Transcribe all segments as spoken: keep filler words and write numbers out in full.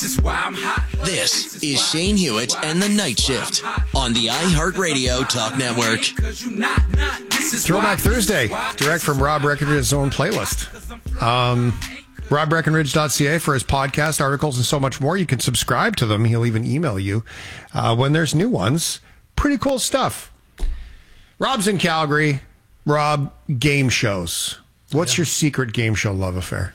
is why I'm hot. This is Shane Hewitt and the Night Shift on the iHeartRadio Talk Network. Throwback Thursday, direct from Rob Breckenridge's own playlist. Um, rob breckenridge dot c a for his podcast, articles, and so much more. You can subscribe to them. He'll even email you uh, when there's new ones. Pretty cool stuff. Rob's in Calgary. Rob, game shows. What's yeah. your secret game show love affair?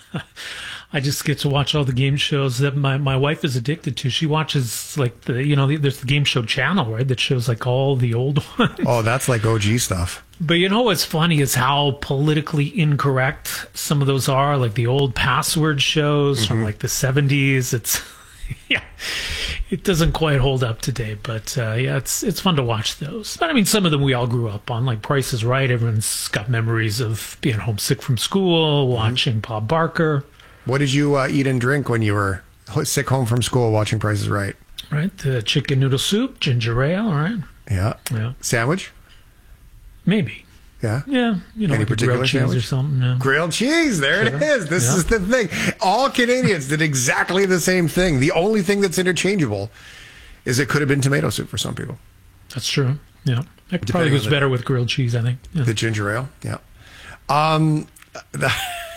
I just get to watch all the game shows that my, my wife is addicted to. She watches, like, the, you know, the, there's the game show channel, right, that shows, like, all the old ones. Oh, that's like O G stuff. But you know what's funny is how politically incorrect some of those are, like the old password shows mm-hmm. from, like, the seventies. It's, yeah, it doesn't quite hold up today. But, uh, yeah, it's it's fun to watch those. But, I mean, some of them we all grew up on, like Price is Right. Everyone's got memories of being homesick from school, watching mm-hmm. Bob Barker. What did you uh, eat and drink when you were sick home from school watching Price is Right? Right, the chicken noodle soup, ginger ale, all right. Yeah. Yeah. Sandwich? Maybe. Yeah. Yeah. You know, any like particular grilled cheese sandwich or something. Yeah. Grilled cheese. There sure. it is. This yeah. is the thing. All Canadians did exactly the same thing. The only thing that's interchangeable is it could have been tomato soup for some people. That's true. Yeah. It probably goes better with grilled cheese, I think. Yeah. The ginger ale. Yeah. Um. The,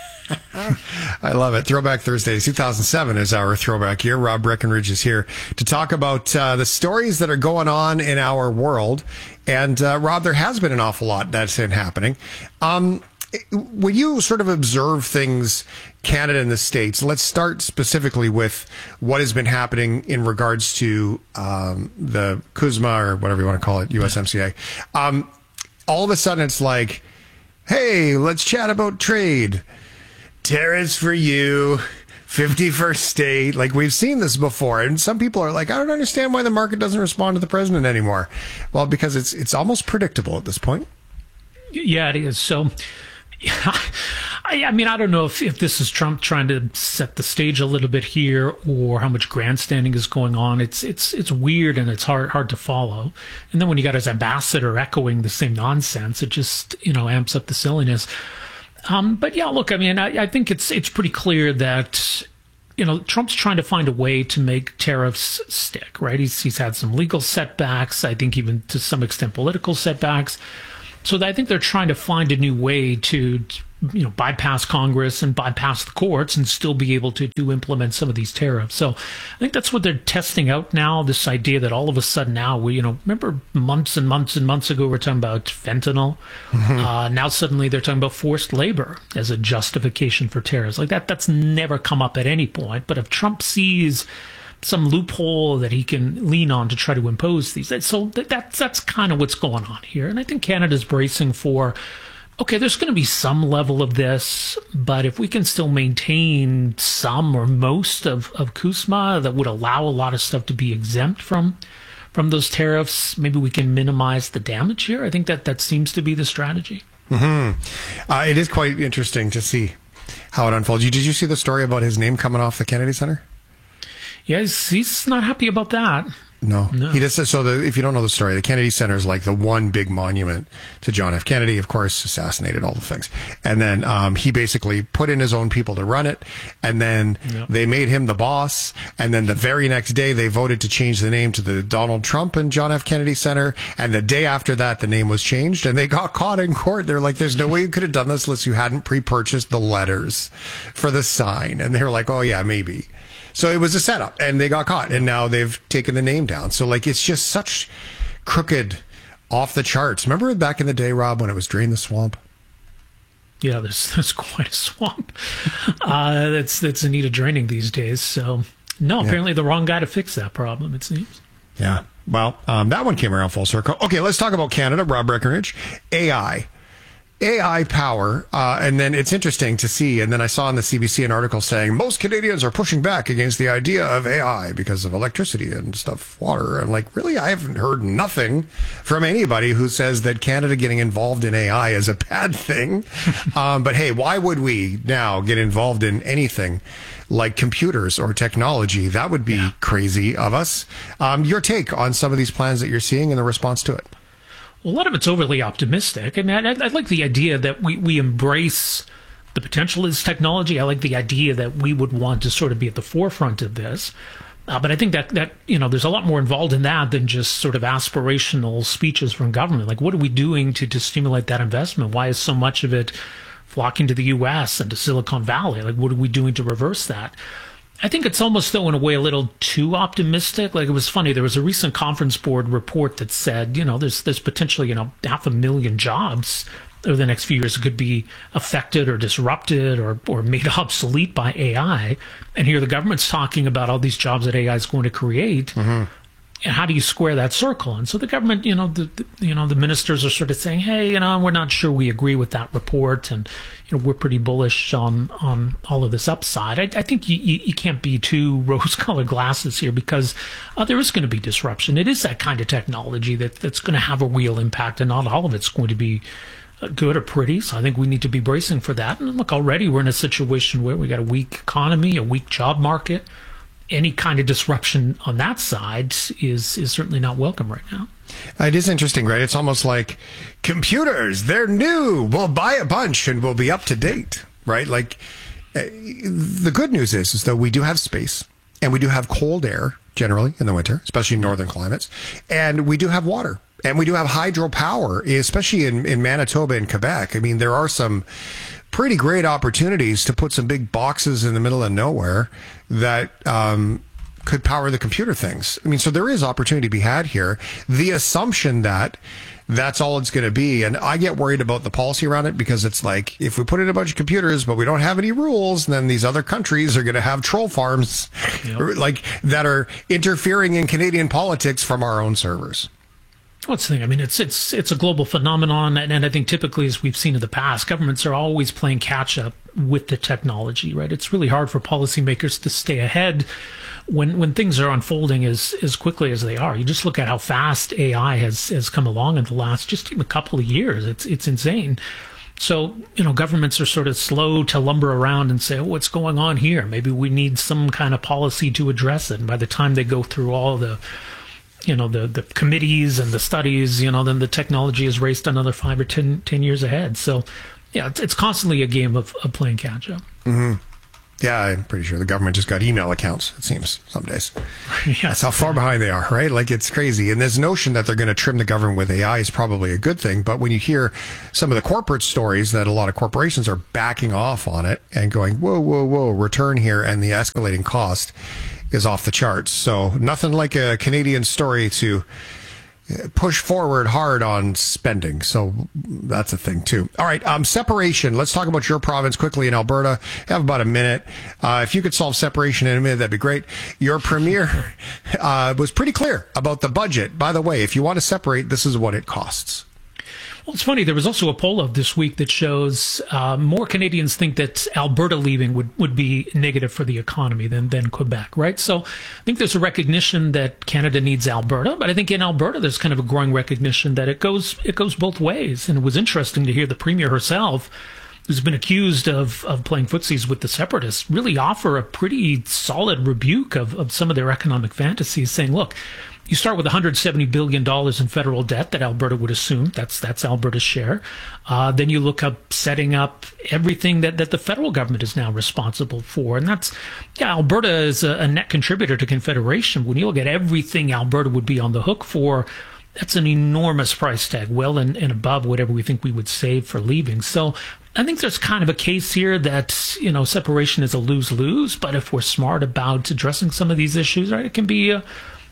I love it. Throwback Thursday, two thousand seven is our throwback year. Rob Breckenridge is here to talk about uh, the stories that are going on in our world. And uh, Rob, there has been an awful lot that's been happening. Um, when you sort of observe things, Canada and the States, let's start specifically with what has been happening in regards to um, the CUSMA, or whatever you want to call it, U S M C A. Um, all of a sudden it's like, hey, let's chat about trade. Tariffs for you, fifty-first state. Like, we've seen this before. And some people are like, I don't understand why the market doesn't respond to the president anymore. Well, because it's it's almost predictable at this point. Yeah, it is. So, yeah, I, I mean, I don't know if, if this is Trump trying to set the stage a little bit here, or how much grandstanding is going on. It's it's it's weird, and it's hard hard to follow. And then when you got his ambassador echoing the same nonsense, it just, you know, amps up the silliness. Um, but yeah, look, I mean, I, I think it's it's pretty clear that, you know, Trump's trying to find a way to make tariffs stick, right? He's he's had some legal setbacks, I think even to some extent political setbacks. So I think they're trying to find a new way to, you know, bypass Congress and bypass the courts and still be able to, to implement some of these tariffs. So I think that's what they're testing out now, this idea that all of a sudden now, we, you know, remember months and months and months ago, we're talking about fentanyl. Mm-hmm. Uh, now suddenly they're talking about forced labor as a justification for tariffs. Like that, that's never come up at any point. But if Trump sees some loophole that he can lean on to try to impose these, so that, that's, that's kind of what's going on here. And I think Canada's bracing for, okay, there's going to be some level of this, but if we can still maintain some or most of, of CUSMA that would allow a lot of stuff to be exempt from from those tariffs, maybe we can minimize the damage here. I think that that seems to be the strategy. Mm-hmm. Uh, it is quite interesting to see how it unfolds. You, did you see the story about his name coming off the Kennedy Center? Yeah, he's, he's not happy about that. No. no. He just so the, if you don't know the story, the Kennedy Center is like the one big monument to John F. Kennedy, of course, assassinated, all the things. And then um, he basically put in his own people to run it. And then yep. they made him the boss. And then the very next day, they voted to change the name to the Donald Trump and John F. Kennedy Center. And the day after that, the name was changed. And they got caught in court. They're like, there's no way you could have done this unless you hadn't pre-purchased the letters for the sign. And they were like, oh, yeah, maybe. So it was a setup, and they got caught, and now they've taken the name down. So, like, it's just such crooked, off the charts. Remember back in the day, Rob, when it was Drain the Swamp? Yeah, there's, there's quite a swamp uh, that's, that's in need of draining these days. So, no, apparently yeah. the wrong guy to fix that problem, it seems. Yeah, well, um, that one came around full circle. Okay, let's talk about Canada, Rob Breckenridge. A I. A I power, uh, and then it's interesting to see, and then I saw in the C B C an article saying most Canadians are pushing back against the idea of A I because of electricity and stuff, water. I'm like, really? I haven't heard nothing from anybody who says that Canada getting involved in A I is a bad thing. um, but hey, why would we now get involved in anything like computers or technology? That would be yeah. crazy of us. Um, your take on some of these plans that you're seeing and the response to it? Well, a lot of it's overly optimistic. I mean, I, I like the idea that we, we embrace the potential is technology. I like the idea that we would want to sort of be at the forefront of this. Uh, but I think that, that, you know, there's a lot more involved in that than just sort of aspirational speeches from government. Like, what are we doing to, to stimulate that investment? Why is so much of it flocking to the U S and to Silicon Valley? Like, what are we doing to reverse that? I think it's almost, though, in a way, a little too optimistic. Like, it was funny. There was a recent Conference Board report that said, you know, there's there's potentially, you know, half a million jobs over the next few years could be affected or disrupted or, or made obsolete by A I. And here the government's talking about all these jobs that A I is going to create. Mm-hmm. And how do you square that circle? And so the government, you know, the, the you know the ministers are sort of saying, hey, you know, we're not sure we agree with that report, and you know, we're pretty bullish on on all of this upside. I, I think you, you, you can't be too rose-colored glasses here, because uh, there is going to be disruption. It is that kind of technology that that's going to have a real impact, and not all of it's going to be good or pretty. So I think we need to be bracing for that. And look, already we're in a situation where we got a weak economy, a weak job market. Any kind of disruption on that side is is certainly not welcome right now. It is interesting, right? It's almost like computers, they're new. We'll buy a bunch and we'll be up to date, right? Like, uh, the good news is, is that we do have space, and we do have cold air generally in the winter, especially in northern climates, and we do have water. And we do have hydropower, especially in, in Manitoba and Quebec. I mean, there are some pretty great opportunities to put some big boxes in the middle of nowhere that um, could power the computer things. I mean, so there is opportunity to be had here. The assumption that that's all it's going to be, and I get worried about the policy around it, because it's like, if we put in a bunch of computers but we don't have any rules, then these other countries are going to have troll farms, yep, like that are interfering in Canadian politics from our own servers. What's the thing? I mean, it's it's it's a global phenomenon, and, and I think typically, as we've seen in the past, governments are always playing catch up with the technology, right? It's really hard for policymakers to stay ahead when when things are unfolding as as quickly as they are. You just look at how fast A I has has come along in the last just even a couple of years. It's it's insane. So, you know, governments are sort of slow to lumber around and say, oh, what's going on here? Maybe we need some kind of policy to address it. And by the time they go through all the you know, the, the committees and the studies, you know, then the technology is raced another five or ten, ten years ahead. So, yeah, it's, it's constantly a game of, of playing catch up. Mm-hmm. Yeah, I'm pretty sure the government just got email accounts, it seems, some days. Yeah, that's how far behind they are, right? Like, it's crazy. And this notion that they're going to trim the government with A I is probably a good thing. But when you hear some of the corporate stories that a lot of corporations are backing off on it and going, whoa, whoa, whoa, return here, and the escalating cost is off the charts. So nothing like a Canadian story to push forward hard on spending. So that's a thing too. All right. Um, separation. Let's talk about your province quickly in Alberta. I have about a minute. Uh, if you could solve separation in a minute, that'd be great. Your premier uh, was pretty clear about the budget. By the way, if you want to separate, this is what it costs. Well, it's funny. There was also a poll of this week that shows uh, more Canadians think that Alberta leaving would, would be negative for the economy than, than Quebec, right? So I think there's a recognition that Canada needs Alberta, but I think in Alberta there's kind of a growing recognition that it goes it goes both ways. And it was interesting to hear the Premier herself, who's been accused of, of playing footsies with the separatists, really offer a pretty solid rebuke of, of some of their economic fantasies, saying, look, you start with one hundred seventy billion dollars in federal debt that Alberta would assume. That's that's Alberta's share. Uh, then you look up setting up everything that, that the federal government is now responsible for. And that's, yeah, Alberta is a, a net contributor to Confederation. When you look at everything Alberta would be on the hook for, that's an enormous price tag, well and, and above whatever we think we would save for leaving. So I think there's kind of a case here that, you know, separation is a lose-lose. But if we're smart about addressing some of these issues, right, it can be a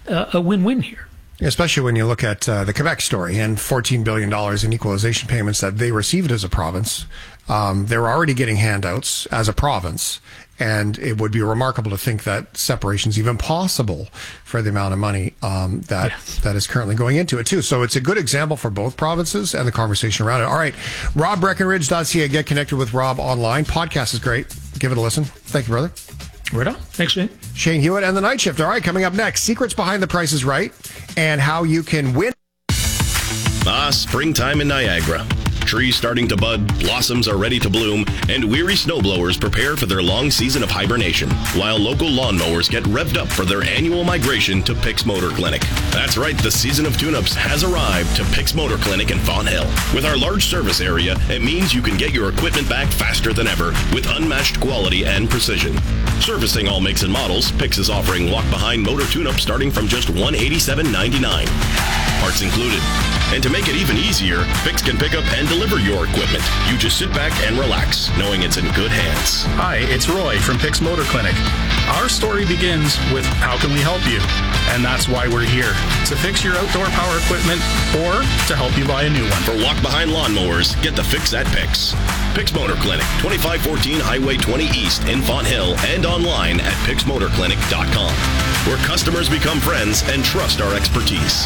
a win-win here. Especially when you look at uh, the Quebec story and fourteen billion dollars in equalization payments that they received as a province. Um, they were already getting handouts as a province, and it would be remarkable to think that separation is even possible for the amount of money um, that yes. that is currently going into it, too. So it's a good example for both provinces and the conversation around it. All right, Rob Breckenridge dot C A. Get connected with Rob online. Podcast is great. Give it a listen. Thank you, brother. Right on. Thanks, Shane. Shane Hewitt and the Night Shift. All right, coming up next, secrets behind the Price is Right and how you can win. Ah, springtime in Niagara. trees starting to bud, blossoms are ready to bloom, and weary snowblowers prepare for their long season of hibernation, while local lawnmowers get revved up for their annual migration to Picks Motor Clinic. That's right, the season of tune-ups has arrived to Picks Motor Clinic in Fonthill. With our large service area, it means you can get your equipment back faster than ever with unmatched quality and precision. Servicing all makes and models, Picks is offering walk-behind motor tune-up starting from just one hundred eighty-seven ninety-nine. Parts included. And to make it even easier, Picks can pick up and deliver your equipment. You just sit back and relax, knowing it's in good hands. Hi, it's Roy from Picks Motor Clinic. Our story begins with how can we help you? And that's why we're here, to fix your outdoor power equipment or to help you buy a new one. For walk-behind lawnmowers, get the fix at Picks. Picks Motor Clinic, twenty-five fourteen Highway twenty East in Fonthill, and online at picks motor clinic dot com, where customers become friends and trust our expertise.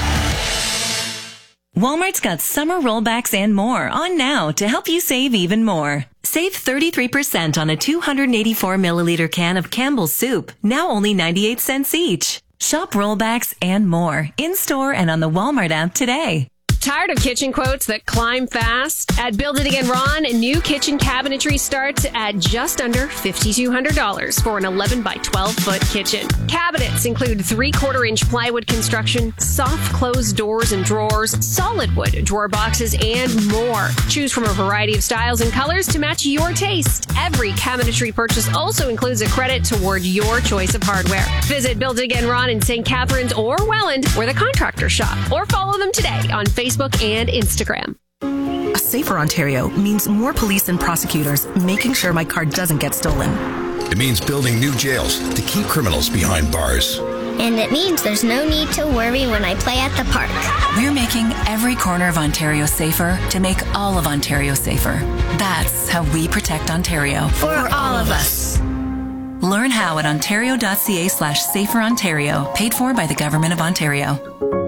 Walmart's got summer rollbacks and more on now to help you save even more. Save thirty-three percent on a two hundred eighty-four milliliter can of Campbell's soup, now only ninety-eight cents each. Shop rollbacks and more in-store and on the Walmart app today. Tired of kitchen quotes that climb fast? At Build It Again Ron, new kitchen cabinetry starts at just under five thousand two hundred dollars for an eleven by twelve foot kitchen. Cabinets include three-quarter inch plywood construction, soft closed doors and drawers, solid wood drawer boxes, and more. Choose from a variety of styles and colors to match your taste. Every cabinetry purchase also includes a credit toward your choice of hardware. Visit Build It Again Ron in Saint Catharines or Welland, where the contractors shop, or follow them today on Facebook and Instagram. A safer Ontario means more police and prosecutors making sure my car doesn't get stolen. It means building new jails to keep criminals behind bars. And it means there's no need to worry when I play at the park. We're making every corner of Ontario safer to make all of Ontario safer. That's how we protect Ontario. For, For all of us. Learn how at ontario.ca slash safer Ontario, paid for by the Government of Ontario.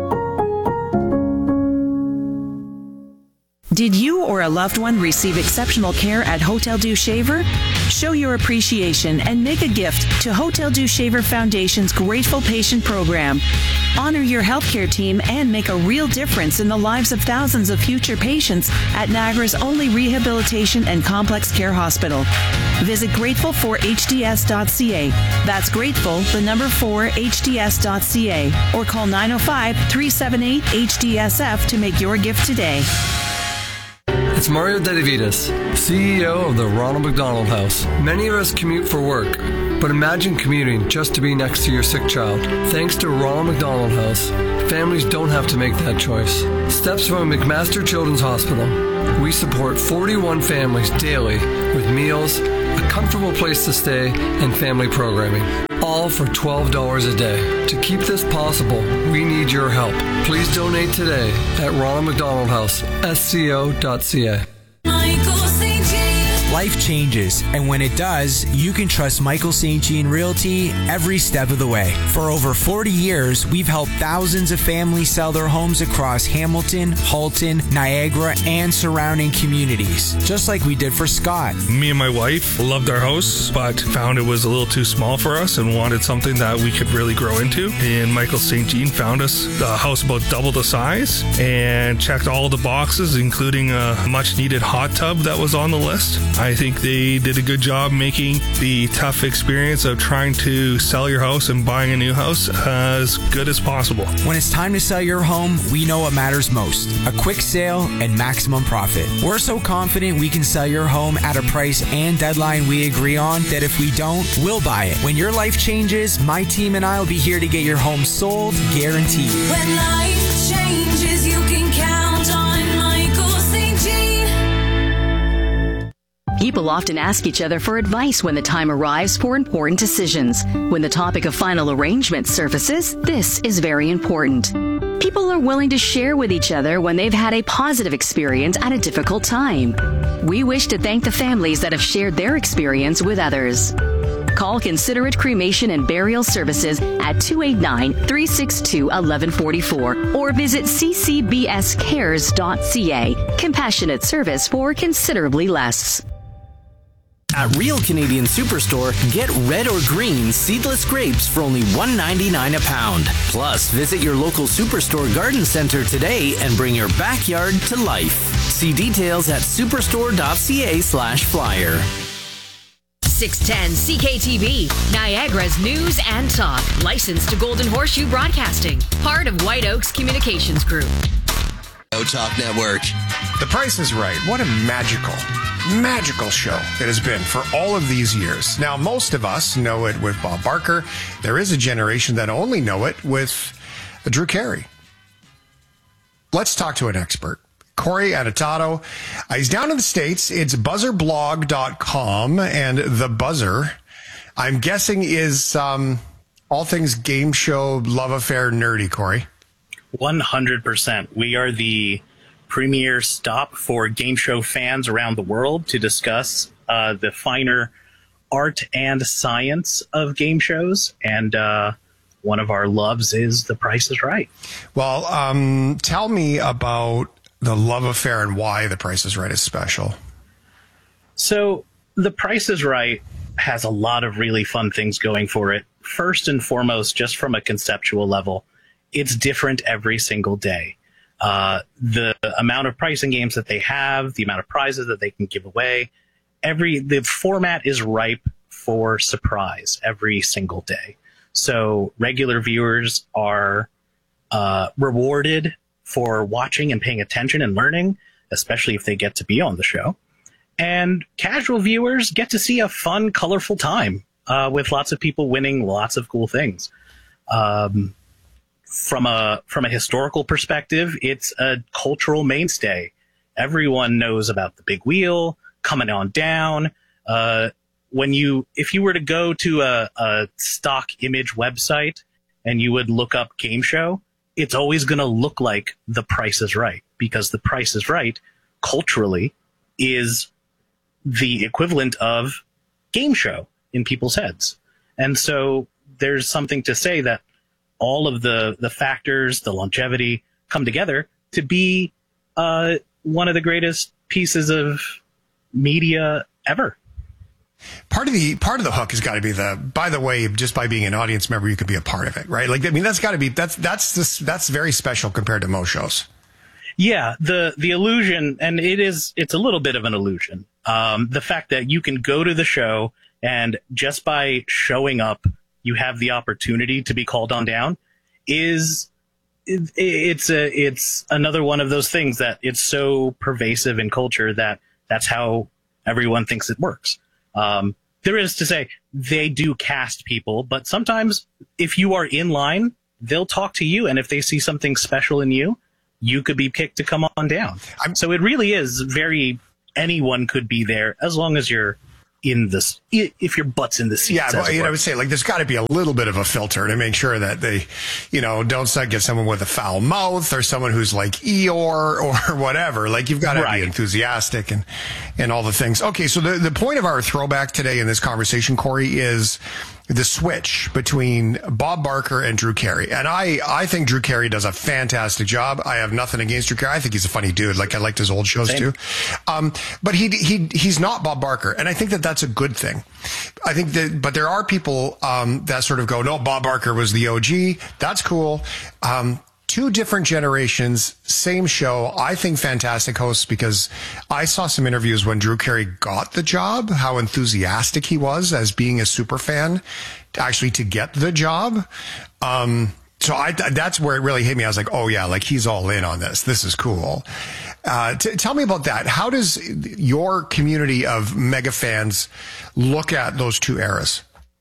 Did you or a loved one receive exceptional care at Hotel Dieu Shaver? Show your appreciation and make a gift to Hotel Dieu Shaver Foundation's Grateful Patient Program. Honor your healthcare team and make a real difference in the lives of thousands of future patients at Niagara's only rehabilitation and complex care hospital. Visit grateful for h d s dot c a. That's grateful, the number four, h d s dot c a. Or call nine oh five, three seven eight, H D S F to make your gift today. It's Mario Dedivitas, C E O of the Ronald McDonald House. Many of us commute for work, but imagine commuting just to be next to your sick child. Thanks to Ronald McDonald House, families don't have to make that choice. Steps from McMaster Children's Hospital. We support forty-one families daily with meals, a comfortable place to stay, and family programming. All for twelve dollars a day. To keep this possible, we need your help. Please donate today at Ronald McDonald House, S C O dot C A. Life changes, and when it does, you can trust Michael Saint Jean Realty every step of the way. For over forty years, we've helped thousands of families sell their homes across Hamilton, Halton, Niagara, and surrounding communities, just like we did for Scott. Me and my wife loved our house, but found it was a little too small for us and wanted something that we could really grow into. And Michael Saint Jean found us a house about double the size and checked all the boxes, including a much-needed hot tub that was on the list. I think they did a good job making the tough experience of trying to sell your house and buying a new house as good as possible. When it's time to sell your home, we know what matters most: a quick sale and maximum profit. We're so confident we can sell your home at a price and deadline we agree on that if we don't, we'll buy it. When your life changes, my team and I will be here to get your home sold, guaranteed. When life changes, you can count on Michael Saint Jean. People often ask each other for advice when the time arrives for important decisions. When the topic of final arrangement surfaces, this is very important. People are willing to share with each other when they've had a positive experience at a difficult time. We wish to thank the families that have shared their experience with others. Call Considerate Cremation and Burial Services at two eight nine, three six two, one one four four or visit c c b s cares dot c a. Compassionate service for considerably less. At Real Canadian Superstore, get red or green seedless grapes for only one dollar and ninety-nine cents a pound. Plus, visit your local Superstore garden center today and bring your backyard to life. See details at superstore.ca slash flyer. six ten C K T V, Niagara's news and talk. Licensed to Golden Horseshoe Broadcasting. Part of White Oaks Communications Group. Talk Network. The Price is Right. What a magical, magical show it has been for all of these years. Now, most of us know it with Bob Barker. There is a generation that only know it with Drew Carey. Let's talk to an expert. Corey Aditato. Uh, he's down in the States. It's buzzer blog dot com, and The Buzzer, I'm guessing, is um, all things game show, love affair, nerdy, Corey. one hundred percent. We are the premier stop for game show fans around the world to discuss uh, the finer art and science of game shows. And uh, one of our loves is The Price is Right. Well, um, tell me about the love affair and why The Price is Right is special. So The Price is Right has a lot of really fun things going for it. First and foremost, just from a conceptual level, it's different every single day. Uh, the amount of pricing games that they have, the amount of prizes that they can give away, every the format is ripe for surprise every single day. So regular viewers are uh, rewarded for watching and paying attention and learning, especially if they get to be on the show. And casual viewers get to see a fun, colorful time uh, with lots of people winning lots of cool things. Um, From a from a historical perspective, it's a cultural mainstay. Everyone knows about the big wheel coming on down. Uh, when you if you were to go to a, a stock image website and you would look up game show, it's always going to look like The Price is Right, because The Price is Right culturally is the equivalent of game show in people's heads. And so there's something to say that all of the, the factors, the longevity come together to be uh, one of the greatest pieces of media ever. Part of the part of the hook has got to be the, by the way, just by being an audience member, you could be a part of it, right? Like, I mean, that's got to be, that's, that's, this, that's very special compared to most shows. Yeah. The, the illusion, and it is, it's a little bit of an illusion. Um, the fact that you can go to the show and just by showing up, you have the opportunity to be called on down is it, it's a, it's another one of those things that it's so pervasive in culture that that's how everyone thinks it works. Um, there is to say they do cast people, but sometimes if you are in line, they'll talk to you. And if they see something special in you, you could be picked to come on down. I'm, so it really is very, anyone could be there as long as you're in this, if your butt's in the seat. Yeah, but you know, I would say, like, there's got to be a little bit of a filter to make sure that they, you know, don't get someone with a foul mouth or someone who's like Eeyore or whatever. Like, you've got to right. be enthusiastic and, and all the things. Okay, so the, the point of our throwback today in this conversation, Corey, is the switch between Bob Barker and Drew Carey. And I, I think Drew Carey does a fantastic job. I have nothing against Drew Carey. I think he's a funny dude. Like, I liked his old shows Same. too. Um, but he, he, he's not Bob Barker. And I think that that's a good thing. I think that, but there are people, um, that sort of go, no, Bob Barker was the O G. That's cool. Um, Two different generations, same show. I think fantastic hosts, because I saw some interviews when Drew Carey got the job, how enthusiastic he was as being a super fan actually to get the job. Um, so I, that's where it really hit me. I was like, oh yeah, like he's all in on this. This is cool. Uh, t- tell me about that. How does your community of mega fans look at those two eras?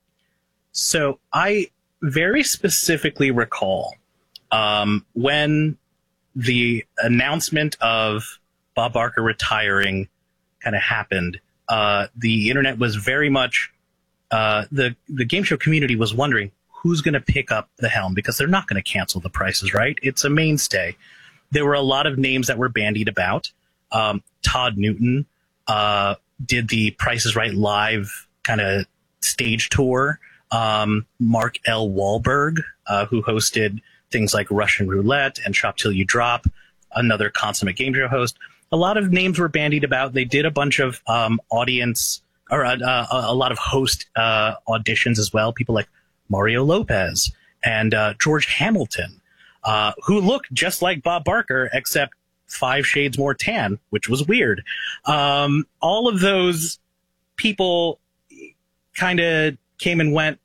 So I very specifically recall Um, when the announcement of Bob Barker retiring kind of happened, uh, the internet was very much, uh, the, the game show community was wondering who's going to pick up the helm, because they're not going to cancel The Price is Right. It's a mainstay. There were a lot of names that were bandied about. Um, Todd Newton, uh, did the Price is Right live kind of stage tour. Um, Mark L. Wahlberg, uh, who hosted things like Russian Roulette and Shop Till You Drop, another consummate game show host. A lot of names were bandied about. They did a bunch of um, audience or uh, uh, a lot of host uh, auditions as well. People like Mario Lopez and uh, George Hamilton, uh, who look just like Bob Barker, except five shades more tan, which was weird. Um, all of those people kind of came and went.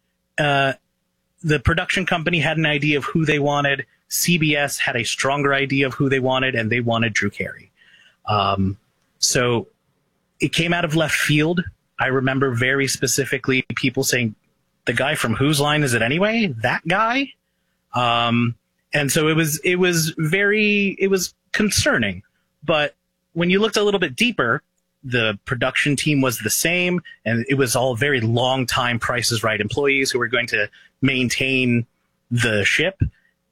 Uh, the production company had an idea of who they wanted. C B S had a stronger idea of who they wanted, and they wanted Drew Carey. Um, so it came out of left field. I remember very specifically people saying, the guy from Whose Line Is It Anyway? That guy? Um, and so it was, it was very, it was concerning. But when you looked a little bit deeper, the production team was the same, and it was all very long-time Price is Right employees who were going to maintain the ship.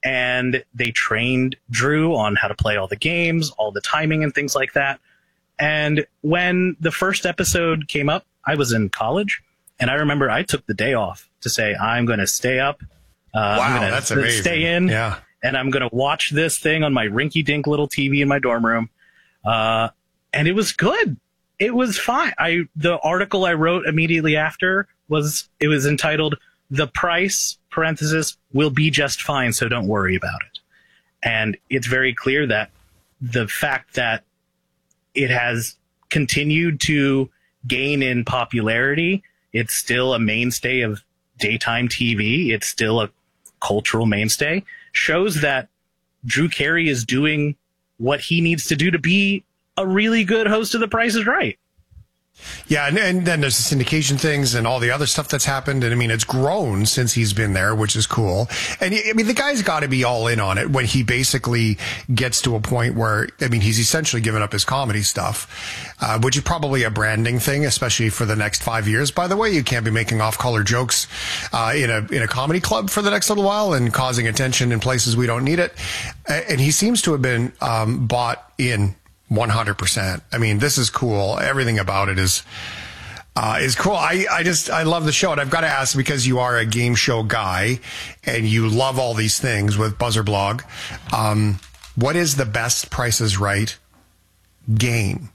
And they trained Drew on how to play all the games, all the timing and things like that. And when the first episode came up, I was in college, and I remember I took the day off to say, I'm going to stay up. Uh, wow, I'm gonna that's amazing. Stay in, yeah. And I'm going to watch this thing on my rinky-dink little T V in my dorm room. Uh, and it was good. It was fine. I the article I wrote immediately after was it was entitled "The Price (parenthesis) will be just fine, so don't worry about it." And it's very clear that the fact that it has continued to gain in popularity, it's still a mainstay of daytime T V. It's still a cultural mainstay. Shows that Drew Carey is doing what he needs to do to be a really good host of The Price is Right. Yeah, and, and then there's the syndication things and all the other stuff that's happened. And I mean, it's grown since he's been there, which is cool. And I mean, the guy's got to be all in on it when he basically gets to a point where, I mean, he's essentially given up his comedy stuff, uh, which is probably a branding thing, especially for the next five years. By the way, you can't be making off-color jokes uh, in a in a comedy club for the next little while and causing attention in places we don't need it. And he seems to have been um, bought in one hundred percent. I mean, this is cool. Everything about it is uh, is cool. I, I just, I love the show. And I've got to ask, because you are a game show guy and you love all these things with Buzzer Blog, um, what is the best Price is Right game?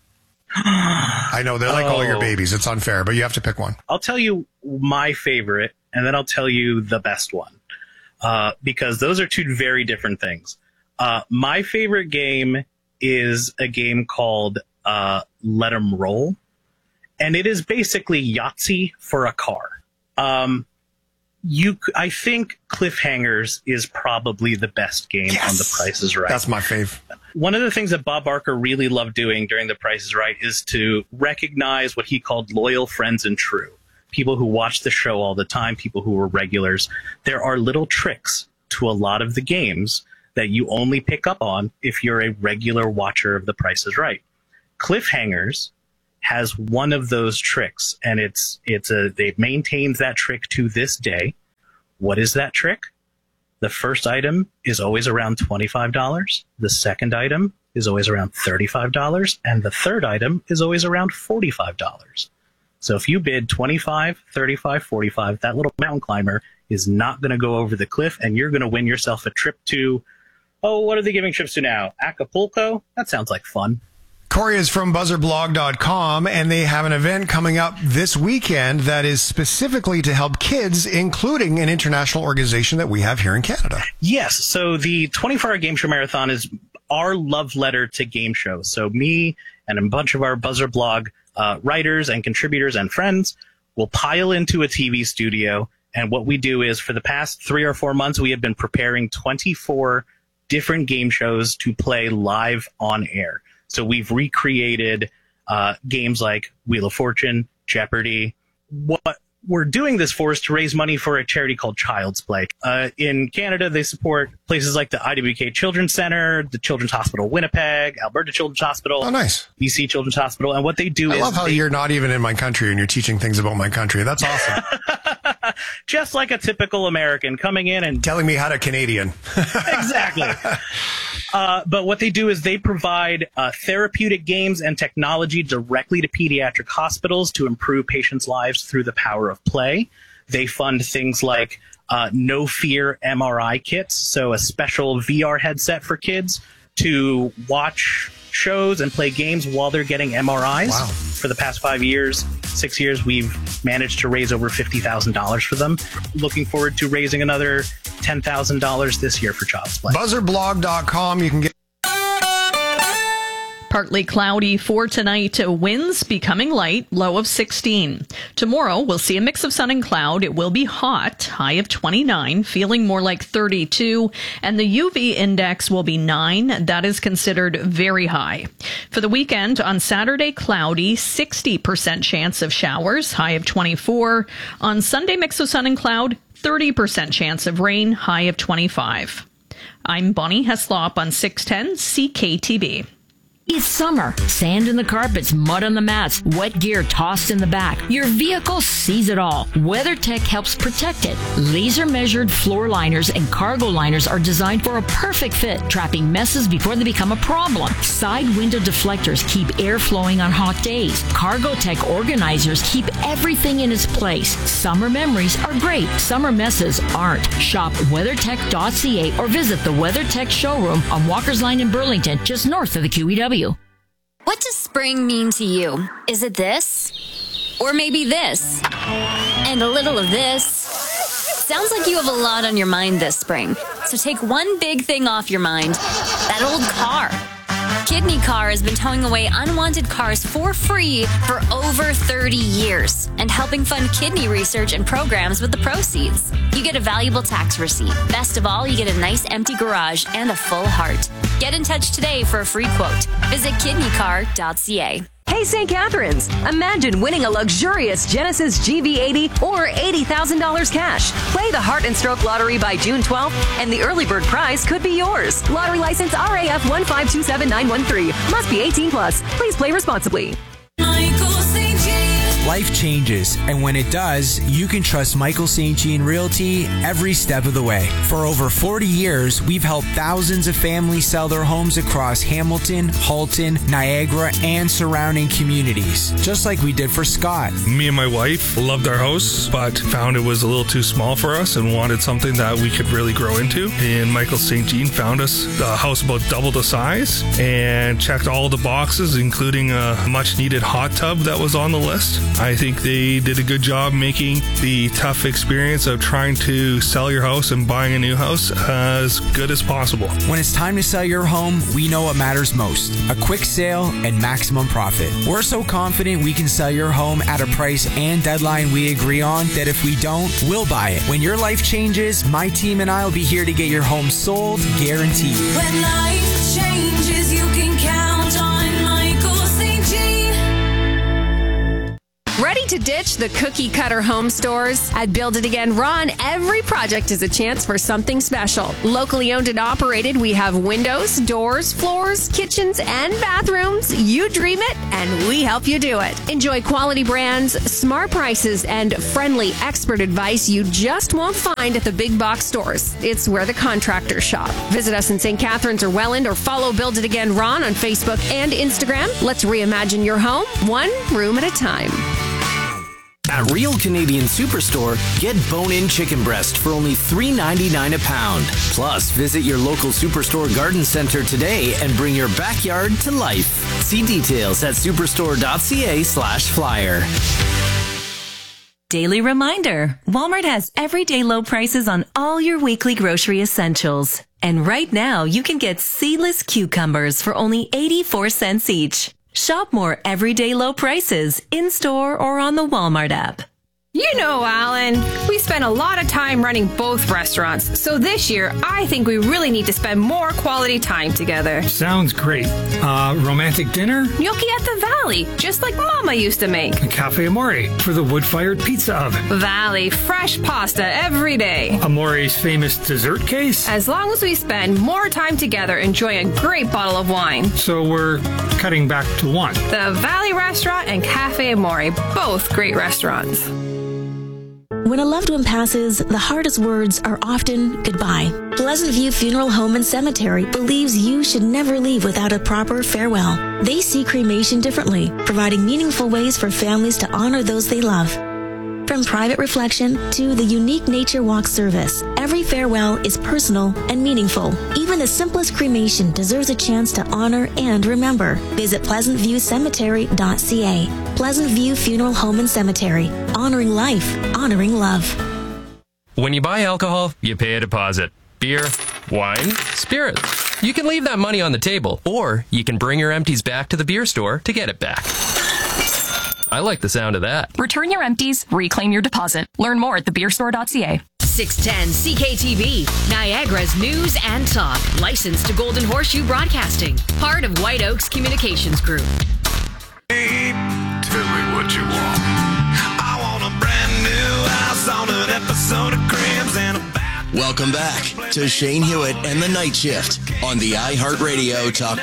I know they're like oh. all your babies. It's unfair, but you have to pick one. I'll tell you my favorite, and then I'll tell you the best one, uh, because those are two very different things. Uh, my favorite game is a game called uh, Let 'em Roll, and it is basically Yahtzee for a car. Um, you, I think Cliffhangers is probably the best game yes! on The Price is Right. That's my fave. One of the things that Bob Barker really loved doing during The Price is Right is to recognize what he called loyal friends and true. People who watch the show all the time, people who were regulars. There are little tricks to a lot of the games that you only pick up on if you're a regular watcher of The Price is Right. Cliffhangers has one of those tricks, and it's it's a it maintains that trick to this day. What is that trick? The first item is always around twenty-five dollars. The second item is always around thirty-five dollars, and the third item is always around forty-five dollars. So if you bid twenty-five, thirty-five, forty-five, that little mountain climber is not going to go over the cliff, and you're going to win yourself a trip to, oh, what are they giving trips to now? Acapulco? That sounds like fun. Corey is from buzzer blog dot com, and they have an event coming up this weekend that is specifically to help kids, including an international organization that we have here in Canada. Yes. So the twenty-four hour Game Show Marathon is our love letter to game shows. So me and a bunch of our Buzzer Blog uh, writers and contributors and friends will pile into a T V studio. And what we do is, for the past three or four months, we have been preparing twenty-four different game shows to play live on air. So we've recreated uh, games like Wheel of Fortune, Jeopardy. What we're doing this for is to raise money for a charity called Child's Play. Uh, in Canada, they support places like the I W K Children's Center, the Children's Hospital Winnipeg, Alberta Children's Hospital. Oh, nice. B C Children's Hospital. And what they do I is... I love how they, you're not even in my country and you're teaching things about my country. That's awesome. Just like a typical American coming in and... telling me how to Canadian. Exactly. Uh, but what they do is they provide uh, therapeutic games and technology directly to pediatric hospitals to improve patients' lives through the power of play. They fund things like uh, No Fear M R I kits, so a special V R headset for kids to watch shows and play games while they're getting M R Is. Wow. For the past five years, six years, we've managed to raise over fifty thousand dollars for them. Looking forward to raising another ten thousand dollars this year for Child's Play. buzzer blog dot com. You can get Partly cloudy for tonight. Winds becoming light, low of sixteen. Tomorrow, we'll see a mix of sun and cloud. It will be hot, high of twenty-nine, feeling more like thirty-two. And the U V index will be nine. That is considered very high. For the weekend, on Saturday, cloudy, sixty percent chance of showers, high of twenty-four. On Sunday, mix of sun and cloud, thirty percent chance of rain, high of twenty-five. I'm Bonnie Heslop on six ten C K T B. It's summer. Sand in the carpets, mud on the mats, wet gear tossed in the back. Your vehicle sees it all. WeatherTech helps protect it. Laser-measured floor liners and cargo liners are designed for a perfect fit, trapping messes before they become a problem. Side window deflectors keep air flowing on hot days. CargoTech organizers keep everything in its place. Summer memories are great. Summer messes aren't. Shop weathertech dot c a or visit the WeatherTech showroom on Walker's Line in Burlington, just north of the Q E W. What does spring mean to you? Is it this? Or maybe this? And a little of this? Sounds like you have a lot on your mind this spring. So take one big thing off your mind. That old car. Kidney Car has been towing away unwanted cars for free for over thirty years and helping fund kidney research and programs with the proceeds. You get a valuable tax receipt. Best of all, you get a nice empty garage and a full heart. Get in touch today for a free quote. Visit kidney car dot c a. Hey, Saint Catharines, imagine winning a luxurious Genesis G V eighty or eighty thousand dollars cash. Play the Heart and Stroke Lottery by June twelfth, and the early bird prize could be yours. Lottery license R A F one five two seven nine one three. Must be eighteen plus. Please play responsibly. Life changes, and when it does, you can trust Michael Saint Jean Realty every step of the way. For over forty years, we've helped thousands of families sell their homes across Hamilton, Halton, Niagara, and surrounding communities, just like we did for Scott. Me and my wife loved our house, but found it was a little too small for us and wanted something that we could really grow into. And Michael Saint Jean found us a house about double the size and checked all the boxes, including a much needed hot tub that was on the list. I think they did a good job making the tough experience of trying to sell your house and buying a new house as good as possible. When it's time to sell your home, we know what matters most: a quick sale and maximum profit. We're so confident we can sell your home at a price and deadline we agree on that if we don't, we'll buy it. When your life changes, my team and I will be here to get your home sold, guaranteed. When life changes, you can count on Michael Saint Jean. Ready to ditch the cookie cutter home stores? At Build It Again Ron, every project is a chance for something special. Locally owned and operated, we have windows, doors, floors, kitchens, and bathrooms. You dream it, and we help you do it. Enjoy quality brands, smart prices, and friendly expert advice you just won't find at the big box stores. It's where the contractors shop. Visit us in Saint Catharines or Welland, or follow Build It Again Ron on Facebook and Instagram. Let's reimagine your home, one room at a time. At Real Canadian Superstore, get bone-in chicken breast for only three ninety-nine a pound. Plus, visit your local Superstore garden center today and bring your backyard to life. See details at superstore dot c a slash flyer. Daily reminder, Walmart has everyday low prices on all your weekly grocery essentials. And right now, you can get seedless cucumbers for only eighty-four cents each. Shop more everyday low prices in-store or on the Walmart app. You know, Alan, we spent a lot of time running both restaurants, so this year I think we really need to spend more quality time together. Sounds great. Uh, romantic dinner? Gnocchi at the Valley, just like Mama used to make. A Cafe Amore for the wood-fired pizza oven. Valley, fresh pasta every day. Amore's famous dessert case? As long as we spend more time together enjoying a great bottle of wine. So we're cutting back to one. The Valley Restaurant and Cafe Amore, both great restaurants. When a loved one passes, the hardest words are often goodbye. Pleasant View Funeral Home and Cemetery believes you should never leave without a proper farewell. They see cremation differently, providing meaningful ways for families to honor those they love. From private reflection to the unique nature walk service, every farewell is personal and meaningful. Even the simplest cremation deserves a chance to honor and remember. Visit pleasant view cemetery dot c a. Pleasant View Funeral Home and Cemetery. Honoring life, honoring love. When you buy alcohol, you pay a deposit. Beer, wine, spirits. You can leave that money on the table, or you can bring your empties back to the beer store to get it back. I like the sound of that. Return your empties, reclaim your deposit. Learn more at the beer store dot c a. six ten C K T V, Niagara's news and talk. Licensed to Golden Horseshoe Broadcasting. Part of White Oaks Communications Group. Hey, tell me what you want. I want a brand new house on an episode of Cribs and a Welcome back to Shane Hewitt and the Night Shift on the iHeartRadio Talk